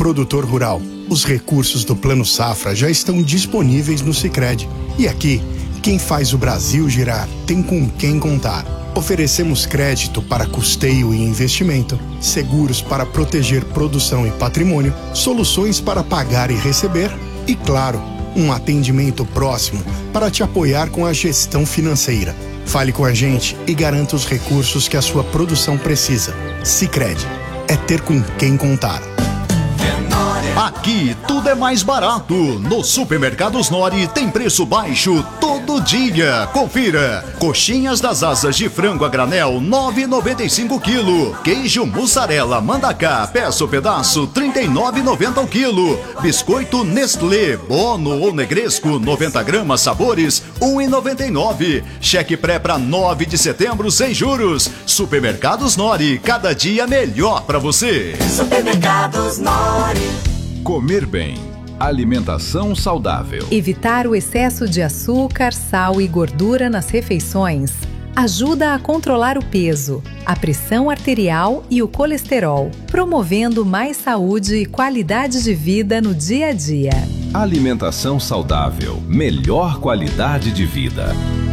produtor rural. Os recursos do Plano Safra já estão disponíveis no Sicredi. E aqui, quem faz o Brasil girar tem com quem contar. Oferecemos crédito para custeio e investimento, seguros para proteger produção e patrimônio, soluções para pagar e receber e, claro, um atendimento próximo para te apoiar com a gestão financeira. Fale com a gente e garanta os recursos que a sua produção precisa. Sicredi, é ter com quem contar. Aqui tudo é mais barato. No Supermercados Nori tem preço baixo todo dia. Confira. Coxinhas das asas de frango a granel, 9,95 quilo. Queijo mussarela Mandacá, peça o pedaço, 39,90 o quilo. Biscoito Nestlé, Bono ou Negresco, 90 gramas sabores, 1,99. Cheque pré para 9 de setembro sem juros. Supermercados Nori, cada dia melhor para você. Supermercados Nori. Comer bem. Alimentação saudável. Evitar o excesso de açúcar, sal e gordura nas refeições ajuda a controlar o peso, a pressão arterial e o colesterol, promovendo mais saúde e qualidade de vida no dia a dia. Alimentação saudável. Melhor qualidade de vida.